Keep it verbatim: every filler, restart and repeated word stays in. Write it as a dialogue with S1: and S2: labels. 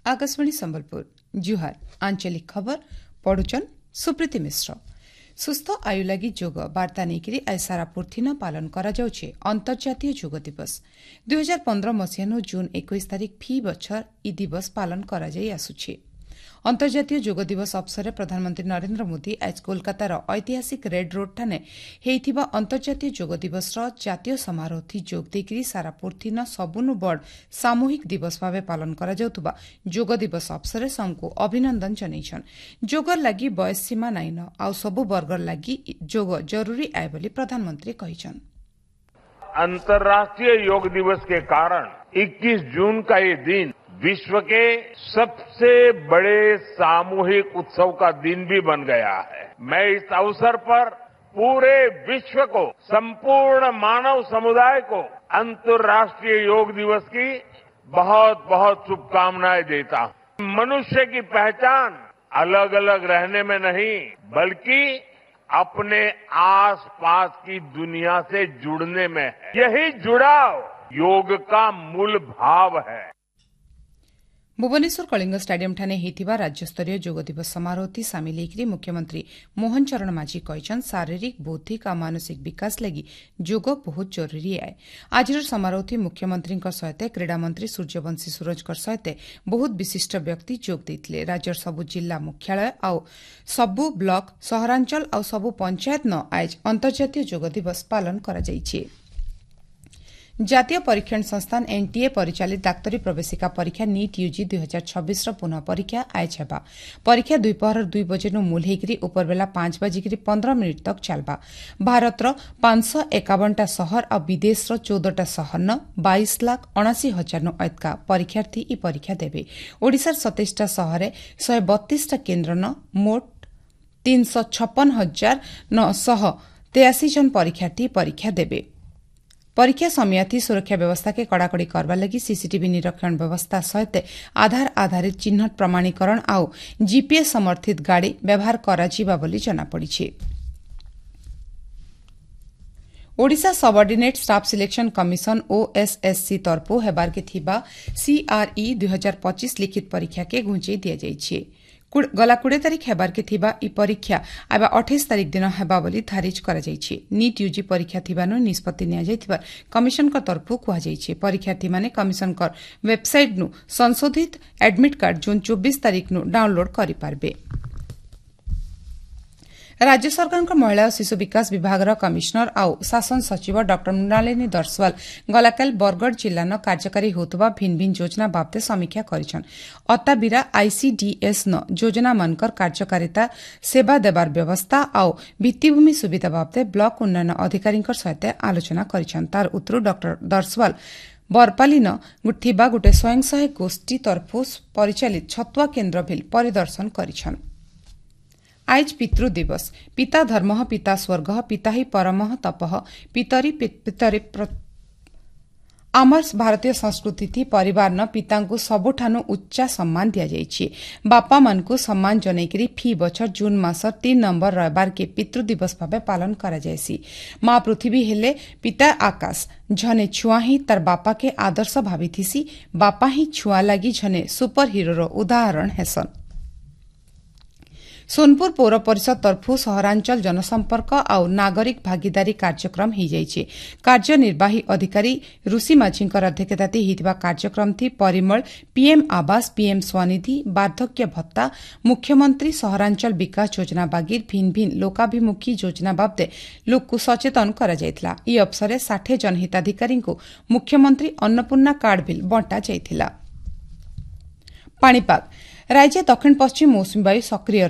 S1: आकाशवाणी संबलपुर जुहार आंचलिक खबर पढ़ुचन सुप्रीति मिश्र। सुस्थ आयु लगी जोग वार्ता नहीं आज सारा पूर्थिन पालन करा जाउछे अंतर्जातीय जोग दिवस। दुई हजार पंद्रह मसीहानु जून इक्कीस तारिख फी बछर ई दिवस पालन करा जाई आसुछे। अंतर्जातीय जोग दिवस अवसर प्रधानमंत्री नरेंद्र मोदी आज कोलकातार ऐतिहासिक रेड रोड ठाने हेइथिबा अंतर्जातीय जोग दिवस जातीय समारोह थी जोग देकरी सारा पूर्थिन सबुनु बड़ सामूहिक दिवस भावे पालन करा जाउतबा जोग दिवस अवसर सबको अभिनंदन जनाइछन। जोगर लागि बयस सीमा नाइन आउ सबु वर्गर लागि जोग जरूरी आए बोली प्रधानमंत्री कहिछन।
S2: अंतर्राष्ट्रीय योग दिवस के कारण इक्कीस जून का ये दिन विश्व के सबसे बड़े सामूहिक उत्सव का दिन भी बन गया है। मैं इस अवसर पर पूरे विश्व को, संपूर्ण मानव समुदाय को अंतर्राष्ट्रीय योग दिवस की बहुत बहुत शुभकामनाएं देता हूं। मनुष्य की पहचान अलग अलग रहने में नहीं बल्कि अपने आस पास की दुनिया से जुड़ने में है। यही जुड़ाव योग का मूल भाव है।
S1: भुवनेश्वर कलिंग स्टाडियम ठाने हेतिबा राज्यस्तरीय जोग दिवस समारोह थी सामिल हेकरी मुख्यमंत्री मोहन चरण माझी कहिछन शारीरिक बौद्धिक और मानसिक विकास लगी जोग बहुत जरूरी है। आजर समारोह थी मुख्यमंत्री सहित क्रीड़ा मंत्री सूर्यवंशी सूरजकर सहित बहुत विशिष्ट व्यक्ति जोग देथिले। राज्यर सबु जिला मुख्यालय आउ सबु ब्लॉक सहरांचल आउ सबु पंचायत न आज अंतर्जातीय जोग दिवस पालन करा जाइछे। जातीय परीक्षण संस्थान एनटीए परिचालित डाक्तरी प्रवेशिका परीक्षा नीट यूजी दुई हजार छब्बीस पुनः परीक्षा आज हेबा। परीक्षा दुईपहर दुई बजेनु मूल होकर उपरबेला पांच बजिकी पंद्रह मिनिट तक चलबा। भारतर पांच सौ एकावनटा सहर और विदेश चौदहटा सहर न बाईस लाख अणाशी हजार नु ऐतका परीक्षार्थी ई परीक्षा देवे। ओडिशार सतैशटा सहर शहे बत्तीसटा केन्द्र न मोट तीन सौ छप्पन हजार नौ सौ तेयासी जन परीक्षार्थी परीक्षा देवे। परीक्षा समयार्थी सुरक्षा व्यवस्था के कड़ाकड़ी करवा लगी सीसीटीवी निरीक्षण व्यवस्था सहित आधार आधारित चिन्हट प्रमाणीकरण आउ जीपीएस समर्थित गाड़ी व्यवहार कराजिबा बोली जनापड़िछे। Odisha subordinate staff selection commission OSSC तरफु हेबार के थिबा सीआरई दुई हजार पच्चीस लिखित परीक्षा के घुंचई दिया जाइछे। गला कोड़े तारिख हेबार के थिबा ई परीक्षा आबा अठाईस तारिख दिन हेबा बोली धारिज करा जाइछे। नीट यूजी परीक्षा थिबानु निष्पत्ति निया जाइथिबा कमिशन का तरफु कुहा जाइछे। परीक्षार्थी माने कमिशन कर वेबसाइट नु संशोधित एडमिट कार्ड जून चौबीस तारिख नु डाउनलोड करि पारबे। राज्य सरकार महिला और शिशु विकास विभाग कमिशनर आउ शासन सचिव डॉक्टर मृणालिनी दर्शवाल गलाकाल बरगढ़ जिला न कार्यकारी होतबा भिन्न भिन्न योजना बाबते समीक्षा करिछन। अत्ताबिरा आईसीडीएस न योजना मनकर कार्यकारिता सेवा देवार व्यवस्था आउ भित्तिभूमि सुविधा बाबते ब्लॉक उन्नयन अधिकारी सहित आलोचना करिछन। तार उत्तर डॉक्टर दर्शवाल बरपाली न थिबा गोटे स्वयं सहायक गोष्ठी तरफु परिचालित छतुआ केन्द्र भी परिदर्शन करिछन। आज पितृ दिवस। पिता धर्म पिता स्वर्ग पिता ही परम तप पितरी पितरी आमर भारतीय संस्कृति थी परिवार न पिता को सबुठानु उच्चा सम्मान दिया जाइछे। बापा मन को सम्मान जनैकरी फी बछर जून मास तीन नंबर रविवार के पितृ दिवस भावे पालन करा जायसी। माँ पृथ्वी हेले पिता आकाश झने छुआ ही तार बापा के आदर्श भावी थीसी। बापा ही छुआ लगी झने सुपर हिरो उदाहरण हेसन। सोनपुर पौर परिषद तरफु सहरांचल जनसंपर्क आउ नागरिक भागीदारी कार्यक्रम हो जाइछे। कार्यनिर्वाही अधिकारी ऋषि माझीकर अध्यक्षताती हितबा कार्यक्रम थी परिमल पीएम आवास पीएम स्वनिधि वार्धक्य भत्ता मुख्यमंत्री सहरांचल विकास योजना बागिर भिन्न भिन्न लोकाभिमुखी योजना बाबदे लोक को सचेतन करा जायथिला। ई अवसर साठ जन हिताधिकारी को मुख्यमंत्री अन्नपूर्णा कार्ड बिल बंटा जायथिला। पाणीपाग राज्य दक्षिण पश्चिम मौसुमी वायु सक्रिय